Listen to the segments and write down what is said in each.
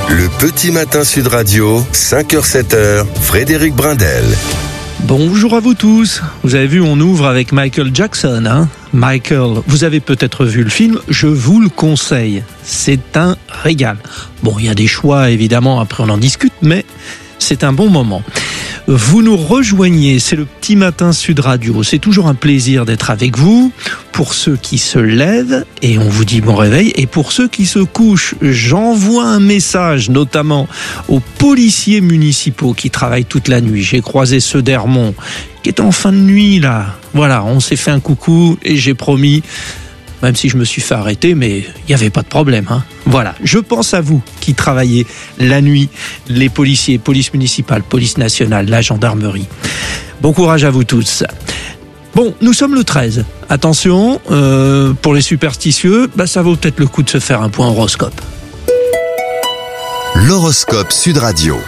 Le petit matin Sud Radio, 5h-7h, Frédéric Brindel. Bonjour à vous tous. Vous avez vu, on ouvre avec Michael Jackson, hein. Michael, vous avez peut-être vu le film, je vous le conseille. C'est un régal. Bon, il y a des choix, évidemment, après on en discute, mais c'est un bon moment. Vous nous rejoignez, c'est le petit matin Sud Radio. C'est toujours un plaisir d'être avec vous. Pour ceux qui se lèvent, et on vous dit bon réveil, et pour ceux qui se couchent, j'envoie un message notamment aux policiers municipaux qui travaillent toute la nuit. J'ai croisé ceux d'Hermont qui étaient en fin de nuit là. Voilà, on s'est fait un coucou et j'ai promis, même si je me suis fait arrêter, mais il n'y avait pas de problème, hein. Voilà, je pense à vous qui travaillez la nuit, les policiers, police municipale, police nationale, la gendarmerie. Bon courage à vous tous. Bon, nous sommes le 13. Attention, pour les superstitieux, ça vaut peut-être le coup de se faire un point horoscope. L'horoscope Sud Radio.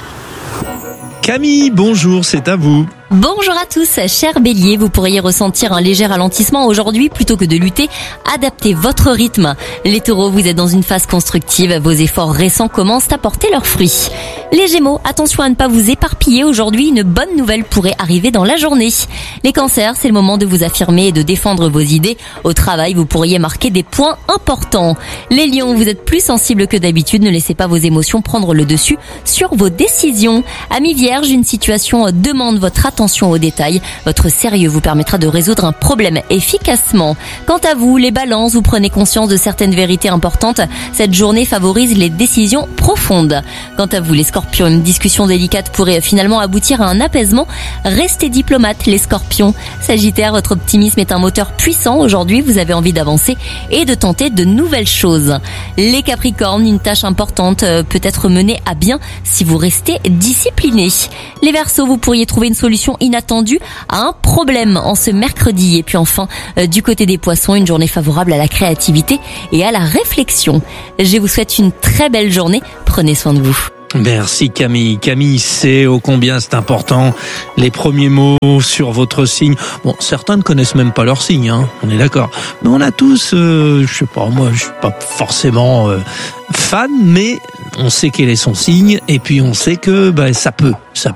Camille, bonjour, c'est à vous. Bonjour à tous, chers béliers, vous pourriez ressentir un léger ralentissement aujourd'hui. Plutôt que de lutter, adaptez votre rythme. Les taureaux, vous êtes dans une phase constructive, vos efforts récents commencent à porter leurs fruits. Les gémeaux, attention à ne pas vous éparpiller aujourd'hui, une bonne nouvelle pourrait arriver dans la journée. Les cancers, c'est le moment de vous affirmer et de défendre vos idées. Au travail, vous pourriez marquer des points importants. Les lions, vous êtes plus sensibles que d'habitude, ne laissez pas vos émotions prendre le dessus sur vos décisions. Amis vierges, une situation demande votre attention aux détails. Votre sérieux vous permettra de résoudre un problème efficacement. Quant à vous, les balances, vous prenez conscience de certaines vérités importantes. Cette journée favorise les décisions profondes. Quant à vous, les scorpions, une discussion délicate pourrait finalement aboutir à un apaisement. Restez diplomates, les scorpions. Sagittaire, votre optimisme est un moteur puissant. Aujourd'hui, vous avez envie d'avancer et de tenter de nouvelles choses. Les capricornes, une tâche importante peut être menée à bien si vous restez disciplinés. Les verseaux, vous pourriez trouver une solution inattendue à un problème en ce mercredi. Et puis enfin, du côté des poissons, une journée favorable à la créativité et à la réflexion. Je vous souhaite une très belle journée. Prenez soin de vous. Merci Camille. Camille sait ô combien c'est important les premiers mots sur votre signe. Bon, certains ne connaissent même pas leur signe, hein, on est d'accord. Mais on a tous, je sais pas, moi je suis pas forcément fan, mais on sait quel est son signe et puis on sait que ça peut.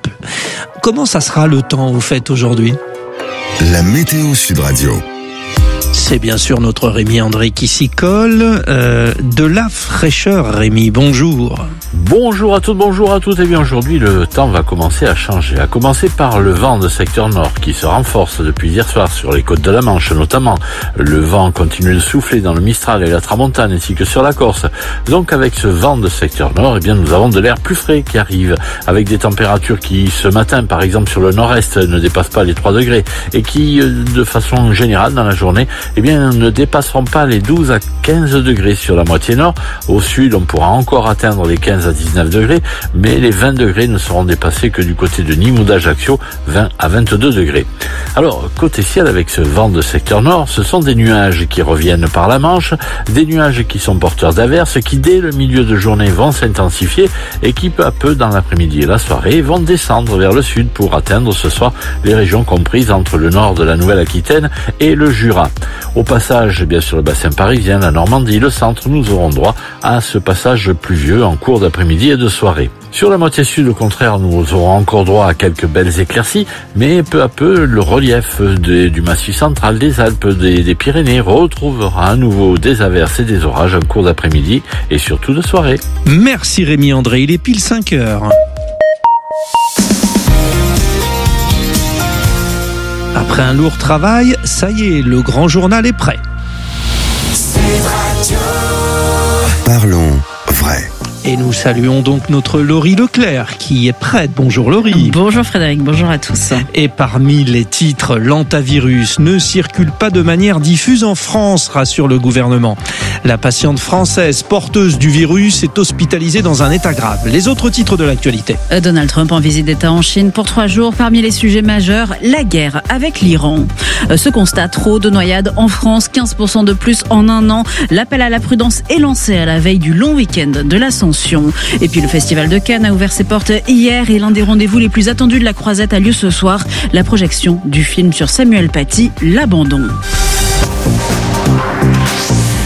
Comment ça sera le temps vous faites aujourd'hui ? La météo Sud Radio. C'est bien sûr notre Rémi André qui s'y colle. De la fraîcheur, Rémi, bonjour. Bonjour à toutes, bonjour à toutes. Et bien aujourd'hui, le temps va commencer à changer. À commencer par le vent de secteur nord qui se renforce depuis hier soir sur les côtes de la Manche notamment. Le vent continue de souffler dans le Mistral et la Tramontane ainsi que sur la Corse. Donc avec ce vent de secteur nord, nous avons de l'air plus frais qui arrive avec des températures qui ce matin, par exemple sur le nord-est, ne dépassent pas les 3 degrés et qui, de façon générale dans la journée, ne dépasseront pas les 12 à 15 degrés sur la moitié nord. Au sud, on pourra encore atteindre les 15 à 19 degrés, mais les 20 degrés ne seront dépassés que du côté de Nîmes ou d'Ajaccio, 20 à 22 degrés. Alors, côté ciel, avec ce vent de secteur nord, ce sont des nuages qui reviennent par la Manche, des nuages qui sont porteurs d'averses, qui dès le milieu de journée vont s'intensifier et qui peu à peu, dans l'après-midi et la soirée, vont descendre vers le sud pour atteindre ce soir les régions comprises entre le nord de la Nouvelle-Aquitaine et le Jura. Au passage, bien sûr, le bassin parisien, la Normandie, le centre, nous aurons droit à ce passage pluvieux en cours d'après-midi et de soirée. Sur la moitié sud, au contraire, nous aurons encore droit à quelques belles éclaircies, mais peu à peu, le relief du massif central, des Alpes, des Pyrénées retrouvera à nouveau des averses et des orages en cours d'après-midi et surtout de soirée. Merci Rémi André, il est pile 5 heures. Après un lourd travail, ça y est, le grand journal est prêt. Parlons vrai. Et nous saluons donc notre Laurie Leclerc qui est prête. Bonjour Laurie. Bonjour Frédéric, bonjour à tous. Et parmi les titres, l'antavirus ne circule pas de manière diffuse en France, rassure le gouvernement. La patiente française porteuse du virus est hospitalisée dans un état grave. Les autres titres de l'actualité. Donald Trump en visite d'État en Chine pour 3 jours. Parmi les sujets majeurs, la guerre avec l'Iran. Ce constat, trop de noyades en France, 15% de plus en un an. L'appel à la prudence est lancé à la veille du long week-end de l'Ascension. Et puis le Festival de Cannes a ouvert ses portes hier et l'un des rendez-vous les plus attendus de la Croisette a lieu ce soir. La projection du film sur Samuel Paty, L'Abandon.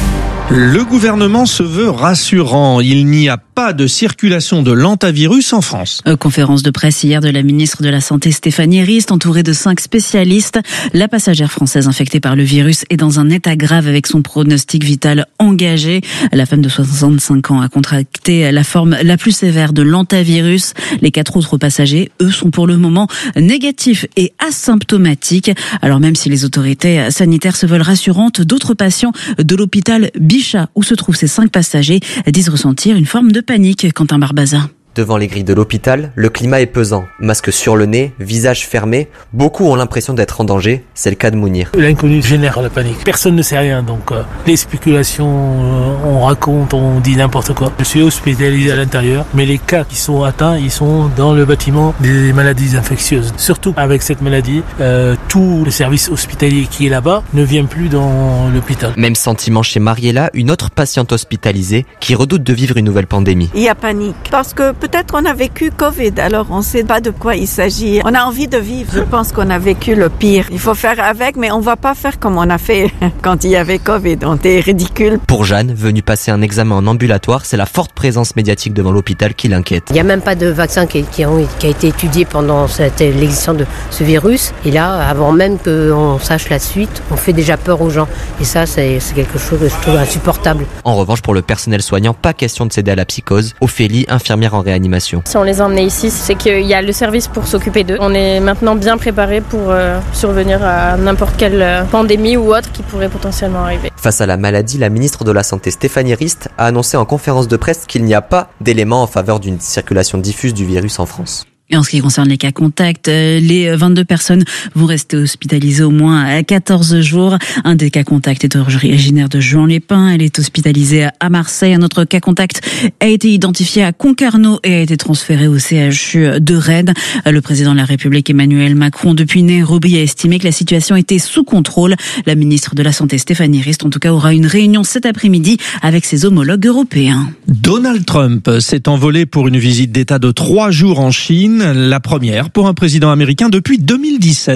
Le gouvernement se veut rassurant. Il n'y a pas de circulation de l'hantavirus en France. Conférence de presse hier de la ministre de la Santé Stéphanie Rist, entourée de 5 spécialistes. La passagère française infectée par le virus est dans un état grave avec son pronostic vital engagé. La femme de 65 ans a contracté la forme la plus sévère de l'hantavirus. Les 4 autres passagers, eux, sont pour le moment négatifs et asymptomatiques. Alors même si les autorités sanitaires se veulent rassurantes, d'autres patients de l'hôpital Bichat, où se trouvent ces 5 passagers, disent ressentir une forme de panique. Quentin Barbaza. Devant les grilles de l'hôpital, le climat est pesant. Masque sur le nez, visage fermé, beaucoup ont l'impression d'être en danger. C'est le cas de Mounir. L'inconnu génère la panique. Personne ne sait rien, donc les spéculations, on raconte, on dit n'importe quoi. Je suis hospitalisé à l'intérieur, mais les cas qui sont atteints, ils sont dans le bâtiment des maladies infectieuses. Surtout avec cette maladie, tout le service hospitalier qui est là-bas ne vient plus dans l'hôpital. Même sentiment chez Mariella, une autre patiente hospitalisée qui redoute de vivre une nouvelle pandémie. Il y a panique parce que peut-être on a vécu Covid, alors on ne sait pas de quoi il s'agit. On a envie de vivre. Je pense qu'on a vécu le pire. Il faut faire avec, mais on ne va pas faire comme on a fait quand il y avait Covid. On était ridicule. Pour Jeanne, venue passer un examen en ambulatoire, c'est la forte présence médiatique devant l'hôpital qui l'inquiète. Il n'y a même pas de vaccin qui a été étudié pendant l'existence de ce virus. Et là, avant même qu'on sache la suite, on fait déjà peur aux gens. Et ça, c'est quelque chose que je trouve insupportable. En revanche, pour le personnel soignant, pas question de céder à la psychose. Ophélie, infirmière en réanimation. Si on les a emmenés ici, c'est qu'il y a le service pour s'occuper d'eux. On est maintenant bien préparé pour survenir à n'importe quelle pandémie ou autre qui pourrait potentiellement arriver. Face à la maladie, la ministre de la Santé Stéphanie Rist a annoncé en conférence de presse qu'il n'y a pas d'éléments en faveur d'une circulation diffuse du virus en France. Et en ce qui concerne les cas contacts, les 22 personnes vont rester hospitalisées au moins 14 jours. Un des cas contacts est originaire de Juan-les-Pins. Elle est hospitalisée à Marseille. Un autre cas contact a été identifié à Concarneau et a été transféré au CHU de Rennes. Le président de la République Emmanuel Macron, depuis Nairobi, a estimé que la situation était sous contrôle. La ministre de la Santé Stéphanie Rist, en tout cas, aura une réunion cet après-midi avec ses homologues européens. Donald Trump s'est envolé pour une visite d'État de 3 jours en Chine. La première pour un président américain depuis 2017.